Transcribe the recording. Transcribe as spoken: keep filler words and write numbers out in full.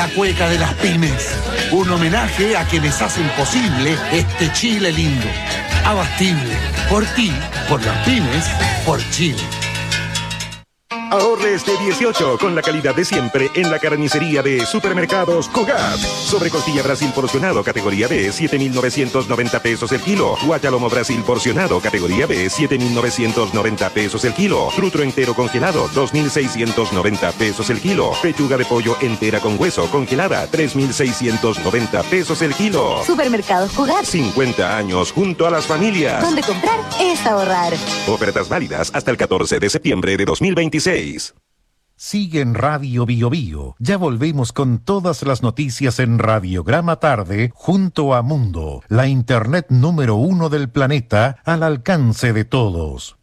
la cueca de las pymes. Un homenaje a quienes hacen posible este Chile lindo. Abastible. Por ti, por las pymes, por Chile. Ahorre este dieciocho con la calidad de siempre en la carnicería de Supermercados Cogat. Sobre costilla Brasil porcionado categoría B, siete mil novecientos noventa pesos el kilo. Guachalomo Brasil porcionado categoría B, siete mil novecientos noventa pesos el kilo. Trutro entero congelado, dos mil seiscientos noventa pesos el kilo. Pechuga de pollo entera con hueso congelada, tres mil seiscientos noventa pesos el kilo. Supermercados Cogat. cincuenta años junto a las familias. Donde comprar es ahorrar. Ofertas válidas hasta el catorce de septiembre de dos mil veintiséis. Sigue en Radio Bio Bio. Ya volvemos con todas las noticias en Radiograma Tarde junto a Mundo, la internet número uno del planeta al alcance de todos.